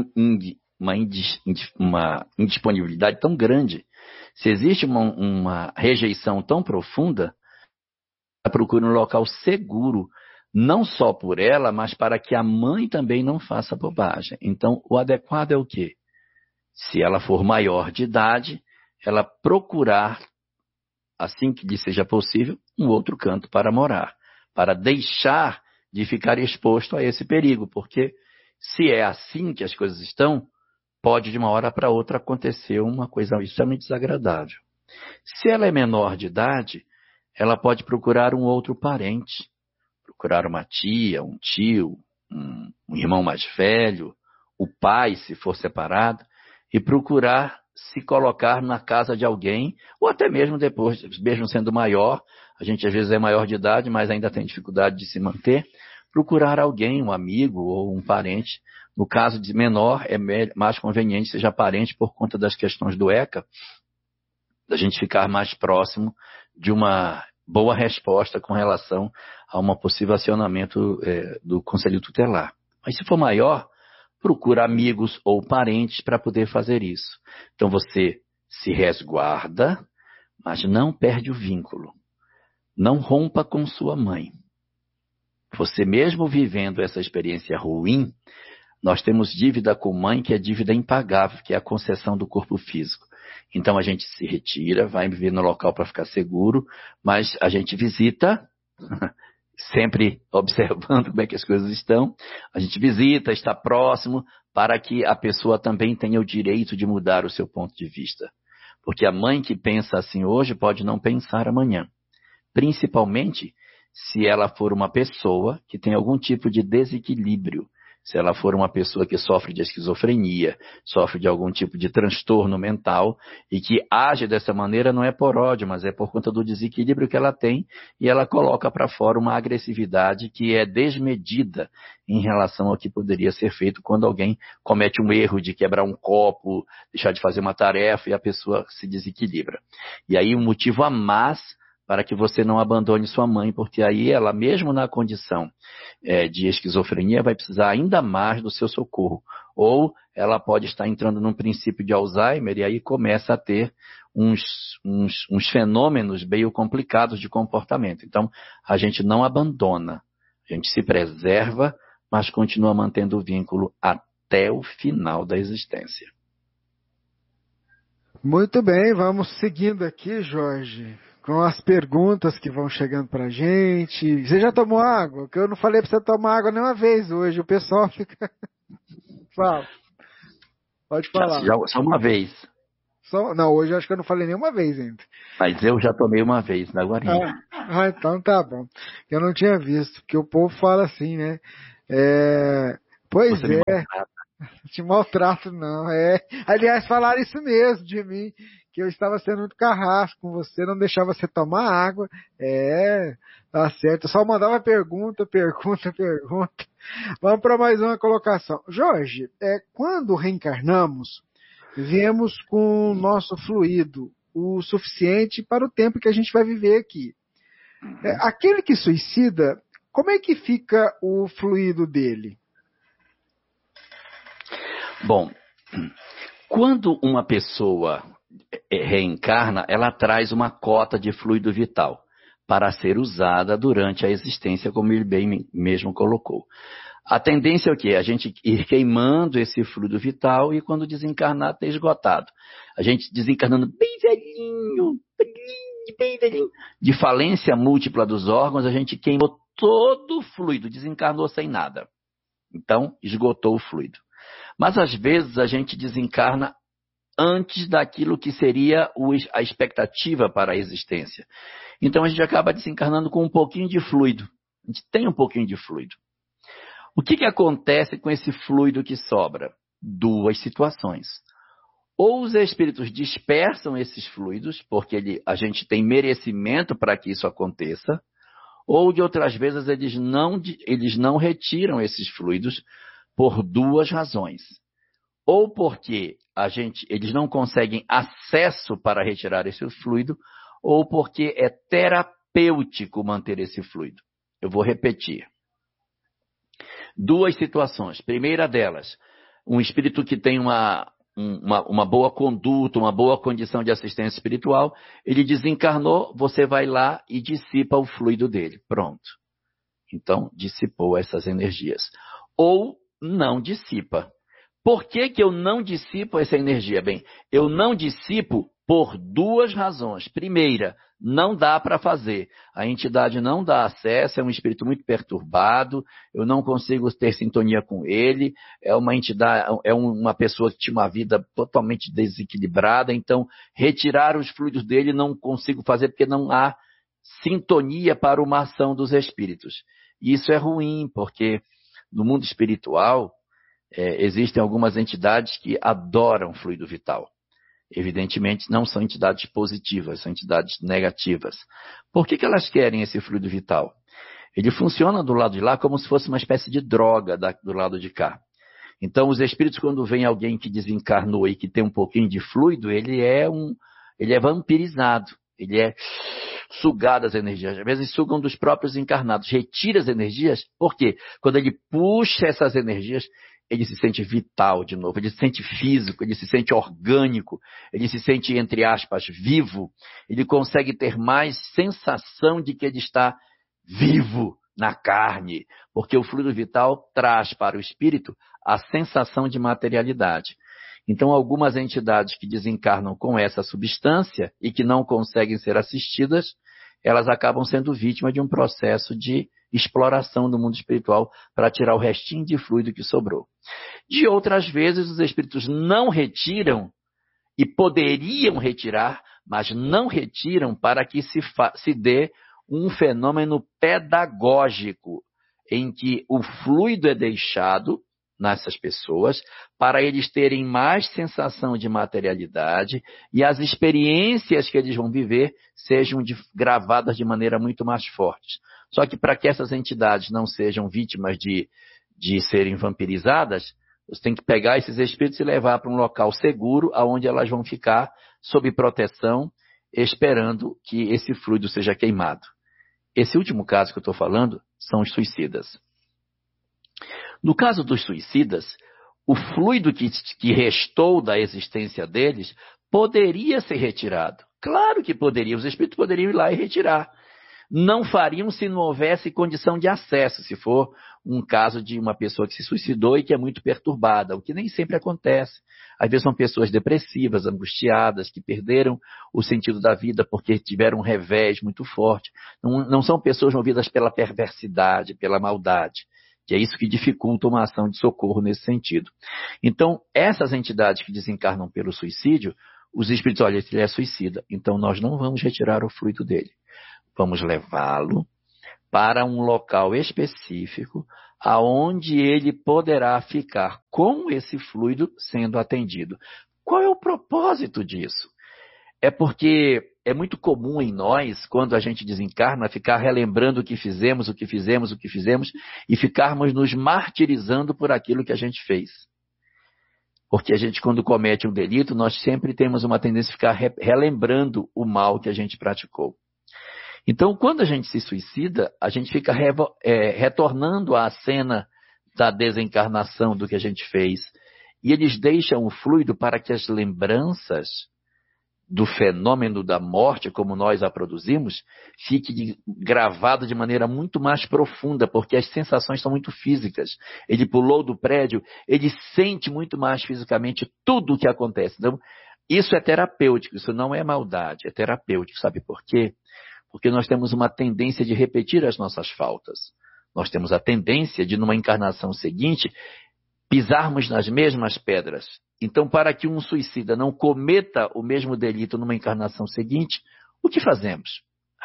indisponibilidade tão grande. Se existe uma rejeição tão profunda, ela procura um local seguro, não só por ela, mas para que a mãe também não faça bobagem. Então, o adequado é o quê? Se ela for maior de idade, ela procurar, assim que lhe seja possível, um outro canto para morar, para deixar de ficar exposto a esse perigo, porque se é assim que as coisas estão, pode de uma hora para outra acontecer uma coisa extremamente desagradável. Se ela é menor de idade, ela pode procurar um outro parente, procurar uma tia, um tio, um irmão mais velho, o pai, se for separado, e procurar se colocar na casa de alguém, ou até mesmo depois, mesmo sendo maior, a gente às vezes é maior de idade, mas ainda tem dificuldade de se manter, procurar alguém, um amigo ou um parente. No caso de menor, é mais conveniente seja parente por conta das questões do ECA, da gente ficar mais próximo de uma boa resposta com relação a um possível acionamento do Conselho Tutelar. Mas se for maior, procura amigos ou parentes para poder fazer isso. Então você se resguarda, mas não perde o vínculo. Não rompa com sua mãe. Você mesmo vivendo essa experiência ruim, nós temos dívida com mãe que é dívida impagável, que é a concessão do corpo físico. Então a gente se retira, vai viver no local para ficar seguro, mas a gente visita, sempre observando como é que as coisas estão, a gente visita, está próximo, para que a pessoa também tenha o direito de mudar o seu ponto de vista. Porque a mãe que pensa assim hoje pode não pensar amanhã. Principalmente se ela for uma pessoa que tem algum tipo de desequilíbrio. Se ela for uma pessoa que sofre de esquizofrenia, sofre de algum tipo de transtorno mental e que age dessa maneira não é por ódio, mas é por conta do desequilíbrio que ela tem e ela coloca para fora uma agressividade que é desmedida em relação ao que poderia ser feito quando alguém comete um erro de quebrar um copo, deixar de fazer uma tarefa e a pessoa se desequilibra. E aí um motivo a mais para que você não abandone sua mãe, porque aí ela, mesmo na condição de esquizofrenia, vai precisar ainda mais do seu socorro. Ou ela pode estar entrando num princípio de Alzheimer e aí começa a ter uns fenômenos meio complicados de comportamento. Então, a gente não abandona, a gente se preserva, mas continua mantendo o vínculo até o final da existência. Muito bem, vamos seguindo aqui, Jorge, com as perguntas que vão chegando pra gente. Você já tomou água? Que eu não falei pra você tomar água nenhuma vez hoje. O pessoal fica... Fala. Pode falar. Só uma vez. Não, hoje eu acho que eu não falei nenhuma vez ainda. Mas eu já tomei uma vez, na guarinha. Então tá bom. Eu não tinha visto, porque o povo fala assim, né? Pois Você te maltrato não. Aliás, falaram isso mesmo de mim, que eu estava sendo muito carrasco com você, não deixava você tomar água. Tá certo. Eu só mandava pergunta. Vamos para mais uma colocação. Jorge, quando reencarnamos, viemos com o nosso fluido o suficiente para o tempo que a gente vai viver aqui. Aquele que suicida, como é que fica o fluido dele? Bom, quando uma pessoa reencarna, ela traz uma cota de fluido vital para ser usada durante a existência, como ele bem mesmo colocou. A tendência é o quê? A gente ir queimando esse fluido vital e quando desencarnar, ter esgotado. A gente desencarnando bem velhinho, de falência múltipla dos órgãos, a gente queimou todo o fluido, desencarnou sem nada. Então, esgotou o fluido. Mas às vezes a gente desencarna antes daquilo que seria a expectativa para a existência. Então a gente acaba desencarnando com um pouquinho de fluido. A gente tem um pouquinho de fluido. O que acontece com esse fluido que sobra? Duas situações. Ou os espíritos dispersam esses fluidos, porque a gente tem merecimento para que isso aconteça, ou de outras vezes eles não retiram esses fluidos por duas razões. Ou porque eles não conseguem acesso para retirar esse fluido, ou porque é terapêutico manter esse fluido. Eu vou repetir. Duas situações. Primeira delas, um espírito que tem uma boa conduta, uma boa condição de assistência espiritual, ele desencarnou, você vai lá e dissipa o fluido dele. Pronto. Então, dissipou essas energias. Ou não dissipa. Por que eu não dissipo essa energia? Bem, eu não dissipo por duas razões. Primeira, não dá para fazer. A entidade não dá acesso, é um espírito muito perturbado, eu não consigo ter sintonia com ele, é uma entidade, é uma pessoa que tinha uma vida totalmente desequilibrada, então retirar os fluidos dele não consigo fazer porque não há sintonia para uma ação dos espíritos. E isso é ruim, porque no mundo espiritual existem algumas entidades que adoram fluido vital. Evidentemente, não são entidades positivas, são entidades negativas. Por que elas querem esse fluido vital? Ele funciona do lado de lá como se fosse uma espécie de droga do lado de cá. Então, os espíritos, quando vem alguém que desencarnou e que tem um pouquinho de fluido, ele é vampirizado, ele é sugado as energias. Às vezes sugam dos próprios encarnados, retira as energias. Por quê? Quando ele puxa essas energias, ele se sente vital de novo, ele se sente físico, ele se sente orgânico, ele se sente, entre aspas, vivo, ele consegue ter mais sensação de que ele está vivo na carne, porque o fluido vital traz para o espírito a sensação de materialidade. Então, algumas entidades que desencarnam com essa substância e que não conseguem ser assistidas, elas acabam sendo vítimas de um processo de exploração do mundo espiritual para tirar o restinho de fluido que sobrou. De outras vezes, os espíritos não retiram e poderiam retirar, mas não retiram para que se dê um fenômeno pedagógico em que o fluido é deixado nessas pessoas para eles terem mais sensação de materialidade e as experiências que eles vão viver sejam gravadas de maneira muito mais forte. Só que para que essas entidades não sejam vítimas de serem vampirizadas, você tem que pegar esses espíritos e levar para um local seguro, onde elas vão ficar sob proteção, esperando que esse fluido seja queimado. Esse último caso que eu estou falando são os suicidas. No caso dos suicidas, o fluido que restou da existência deles poderia ser retirado. Claro que poderia, os espíritos poderiam ir lá e retirar. Não fariam se não houvesse condição de acesso, se for um caso de uma pessoa que se suicidou e que é muito perturbada, o que nem sempre acontece. Às vezes são pessoas depressivas, angustiadas, que perderam o sentido da vida porque tiveram um revés muito forte. Não são pessoas movidas pela perversidade, pela maldade, que é isso que dificulta uma ação de socorro nesse sentido. Então, essas entidades que desencarnam pelo suicídio, os espíritos, olha, ele é suicida, então nós não vamos retirar o fluido dele. Vamos levá-lo para um local específico, aonde ele poderá ficar com esse fluido sendo atendido. Qual é o propósito disso? É porque é muito comum em nós, quando a gente desencarna, ficar relembrando o que fizemos, e ficarmos nos martirizando por aquilo que a gente fez. Porque a gente, quando comete um delito, nós sempre temos uma tendência a ficar relembrando o mal que a gente praticou. Então, quando a gente se suicida, a gente fica retornando à cena da desencarnação do que a gente fez. E eles deixam o fluido para que as lembranças do fenômeno da morte, como nós a produzimos, fique gravado de maneira muito mais profunda, porque as sensações são muito físicas. Ele pulou do prédio, ele sente muito mais fisicamente tudo o que acontece. Então, isso é terapêutico, isso não é maldade, é terapêutico. Sabe por quê? Porque nós temos uma tendência de repetir as nossas faltas. Nós temos a tendência de, numa encarnação seguinte, pisarmos nas mesmas pedras. Então, para que um suicida não cometa o mesmo delito numa encarnação seguinte, o que fazemos?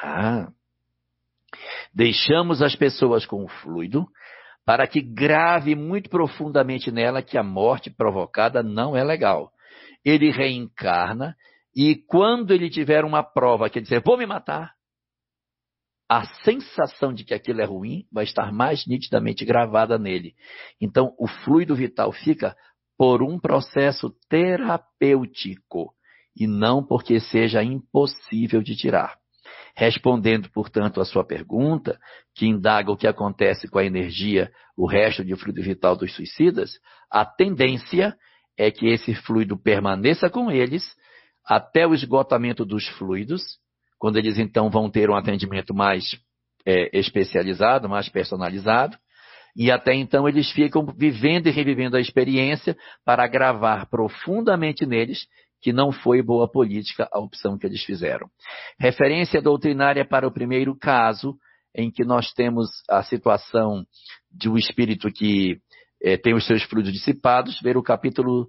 Deixamos as pessoas com o fluido para que grave muito profundamente nela que a morte provocada não é legal. Ele reencarna e quando ele tiver uma prova que ele dizer, vou me matar, a sensação de que aquilo é ruim vai estar mais nitidamente gravada nele. Então, o fluido vital fica por um processo terapêutico e não porque seja impossível de tirar. Respondendo, portanto, a sua pergunta, que indaga o que acontece com a energia, o resto de fluido vital dos suicidas, a tendência é que esse fluido permaneça com eles até o esgotamento dos fluidos, quando eles então vão ter um atendimento mais especializado, mais personalizado, e até então eles ficam vivendo e revivendo a experiência para gravar profundamente neles que não foi boa política a opção que eles fizeram. Referência doutrinária para o primeiro caso, em que nós temos a situação de um espírito que tem os seus fluidos dissipados, ver o capítulo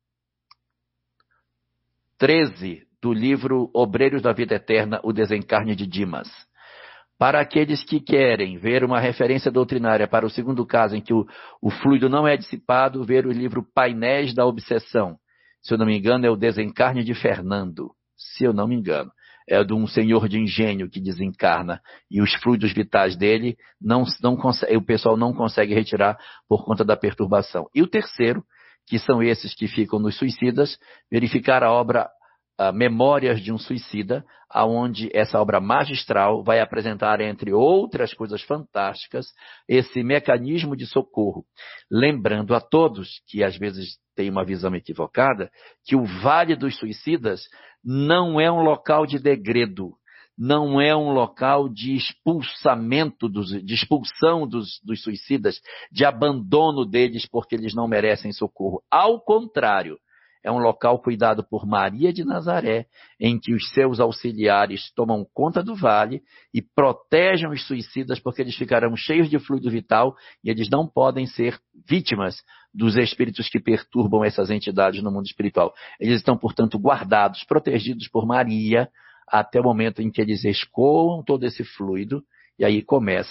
13 do livro Obreiros da Vida Eterna, o Desencarne de Dimas. Para aqueles que querem ver uma referência doutrinária para o segundo caso, em que o fluido não é dissipado, ver o livro Painéis da Obsessão. Se eu não me engano, é o Desencarne de Fernando. Se eu não me engano. É de um senhor de engenho que desencarna e os fluidos vitais dele o pessoal não consegue retirar por conta da perturbação. E o terceiro, que são esses que ficam nos suicidas, verificar a obra Memórias de um Suicida, aonde essa obra magistral vai apresentar, entre outras coisas fantásticas, esse mecanismo de socorro. Lembrando a todos, que às vezes tem uma visão equivocada, que o Vale dos Suicidas não é um local de degredo, não é um local de expulsamento, de expulsão dos suicidas, de abandono deles porque eles não merecem socorro. Ao contrário, é um local cuidado por Maria de Nazaré, em que os seus auxiliares tomam conta do vale e protegem os suicidas, porque eles ficarão cheios de fluido vital e eles não podem ser vítimas dos espíritos que perturbam essas entidades no mundo espiritual. Eles estão, portanto, guardados, protegidos por Maria, até o momento em que eles escoam todo esse fluido, e aí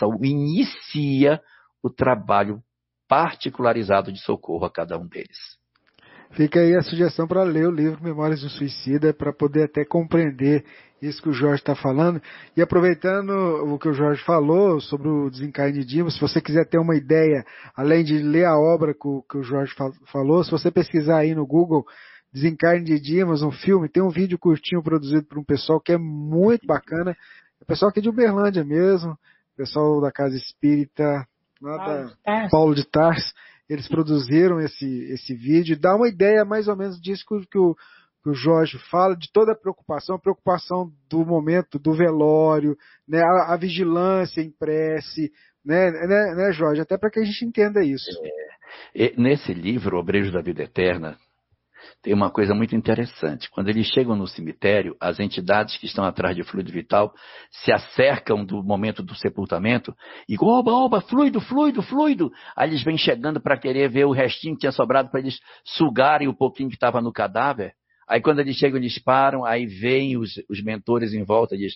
inicia o trabalho particularizado de socorro a cada um deles. Fica aí a sugestão para ler o livro Memórias do Suicida, para poder até compreender isso que o Jorge está falando. E aproveitando o que o Jorge falou sobre o Desencarne de Dimas, se você quiser ter uma ideia, além de ler a obra que o Jorge falou, se você pesquisar aí no Google Desencarne de Dimas, um filme, tem um vídeo curtinho produzido por um pessoal que é muito bacana. É o pessoal aqui de Uberlândia mesmo, pessoal da Casa Espírita, lá da Paulo de Tarso. Eles produziram esse vídeo, dá uma ideia mais ou menos disso que o Jorge fala, de toda a preocupação do momento, do velório, né, a vigilância em prece, né, Jorge? Até para que a gente entenda isso. Nesse livro, Obreiros da Vida Eterna, tem uma coisa muito interessante. Quando eles chegam no cemitério, as entidades que estão atrás de fluido vital se acercam do momento do sepultamento e oba, fluido. Aí eles vêm chegando para querer ver o restinho que tinha sobrado para eles sugarem o pouquinho que estava no cadáver. Aí quando eles chegam, eles param, aí vêm os mentores em volta e dizem,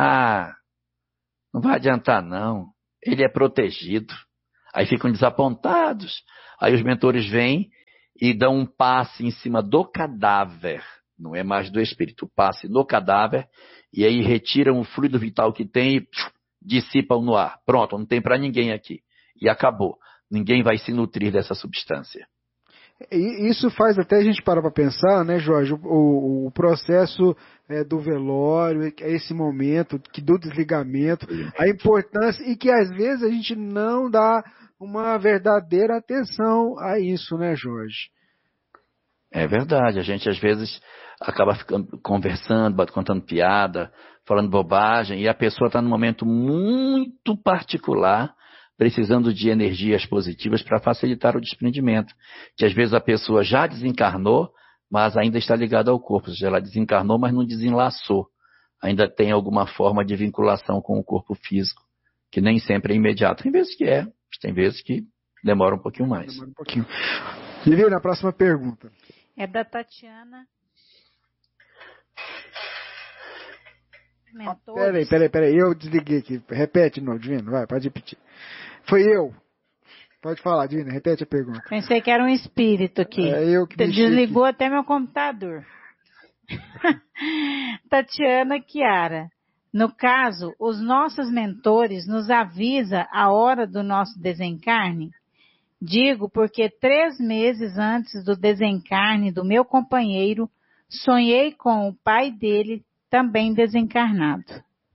não vai adiantar não, ele é protegido. Aí ficam desapontados. Aí os mentores vêm e dão um passe em cima do cadáver, não é mais do espírito, passe no cadáver, e aí retiram o fluido vital que tem e dissipam no ar. Pronto, não tem para ninguém aqui. E acabou. Ninguém vai se nutrir dessa substância. E isso faz até a gente parar para pensar, né, Jorge, o processo do velório, esse momento do desligamento, a importância, e que às vezes a gente não dá uma verdadeira atenção a isso, né, Jorge? É verdade, a gente às vezes acaba conversando, contando piada, falando bobagem, e a pessoa está num momento muito particular, precisando de energias positivas para facilitar o desprendimento. Que às vezes a pessoa já desencarnou, mas ainda está ligada ao corpo. Ou seja, ela desencarnou, mas não desenlaçou. Ainda tem alguma forma de vinculação com o corpo físico, que nem sempre é imediato. Tem vezes que mas tem vezes que demora um pouquinho mais. Demora um pouquinho. Lívia, a próxima pergunta. É da Tatiana. Peraí, eu desliguei aqui. Repete de novo, Divino, vai, pode repetir. Foi eu. Pode falar, Divino, repete a pergunta. Pensei que era um espírito aqui. Eu que desligou aqui. Até meu computador. Tatiana Chiara. No caso, os nossos mentores nos avisam a hora do nosso desencarne? Digo porque 3 meses antes do desencarne do meu companheiro, sonhei com o pai dele também desencarnado.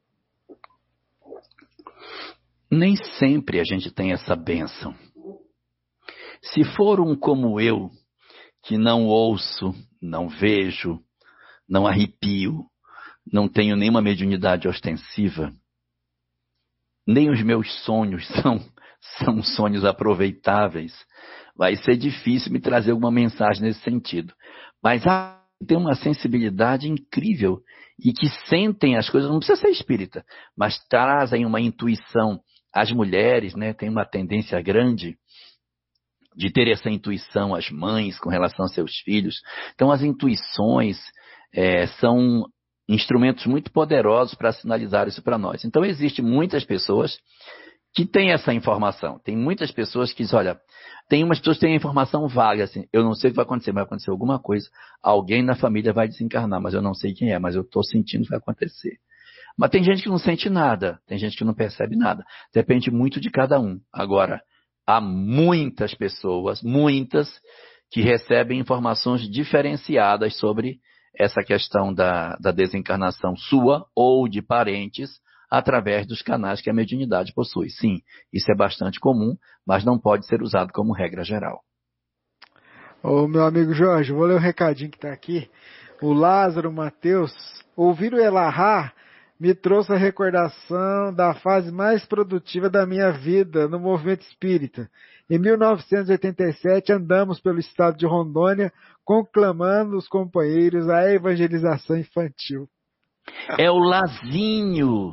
Nem sempre a gente tem essa bênção. Se for um como eu, que não ouço, não vejo, não arrepio, não tenho nenhuma mediunidade ostensiva, nem os meus sonhos são sonhos aproveitáveis, vai ser difícil me trazer alguma mensagem nesse sentido. Mas tem uma sensibilidade incrível e que sentem as coisas, não precisa ser espírita, mas trazem uma intuição. As mulheres, né, têm uma tendência grande de ter essa intuição, as mães, com relação a seus filhos. Então, as intuições são instrumentos muito poderosos para sinalizar isso para nós. Então, existem muitas pessoas que têm essa informação. Tem muitas pessoas que dizem, olha, tem umas pessoas que têm a informação vaga, assim, eu não sei o que vai acontecer alguma coisa, alguém na família vai desencarnar, mas eu não sei quem é, mas eu estou sentindo que vai acontecer. Mas tem gente que não sente nada, tem gente que não percebe nada. Depende muito de cada um. Agora, há muitas pessoas, que recebem informações diferenciadas sobre essa questão da desencarnação sua ou de parentes através dos canais que a mediunidade possui. Sim, isso é bastante comum, mas não pode ser usado como regra geral. Ô, meu amigo Jorge, vou ler o recadinho que está aqui. O Lázaro Mateus, ouvir o Elahá me trouxe a recordação da fase mais produtiva da minha vida no movimento espírita. Em 1987, andamos pelo estado de Rondônia, conclamando os companheiros à evangelização infantil. É o Lazinho.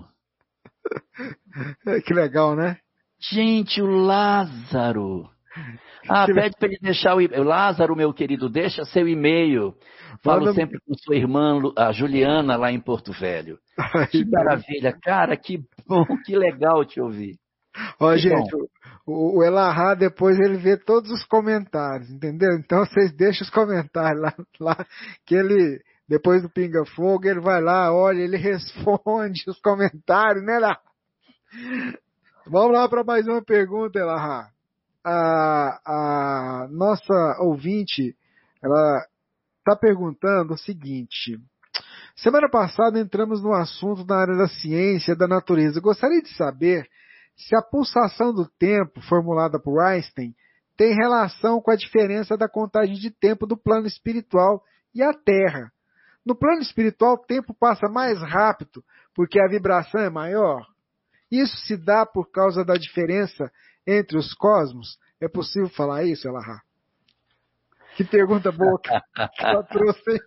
Que legal, né? Gente, o Lázaro. Pede para ele deixar o e-mail. Lázaro, meu querido, deixa seu e-mail. Falo sempre com sua irmã, a Juliana, lá em Porto Velho. Que maravilha, cara, que bom, que legal te ouvir. Ó, gente, o Elahá depois ele vê todos os comentários, entendeu? Então vocês deixam os comentários lá que ele, depois do Pinga Fogo, ele vai lá, olha, ele responde os comentários, né, Elahá? Vamos lá para mais uma pergunta, Elahá. A nossa ouvinte, ela está perguntando o seguinte: semana passada entramos no assunto da área da ciência e da natureza. Gostaria de saber se a pulsação do tempo, formulada por Einstein, tem relação com a diferença da contagem de tempo do plano espiritual e a Terra. No plano espiritual, o tempo passa mais rápido porque a vibração é maior. Isso se dá por causa da diferença entre os cosmos? É possível falar isso, Elahá? Que pergunta boa que ela trouxe.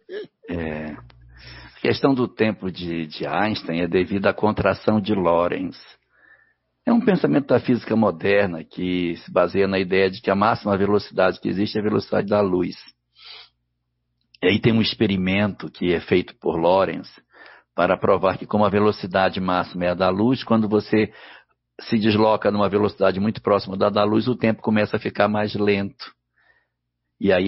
A questão do tempo de Einstein é devido à contração de Lorentz. É um pensamento da física moderna que se baseia na ideia de que a máxima velocidade que existe é a velocidade da luz. E aí tem um experimento que é feito por Lorentz para provar que como a velocidade máxima é a da luz, quando você se desloca numa velocidade muito próxima da luz, o tempo começa a ficar mais lento. E aí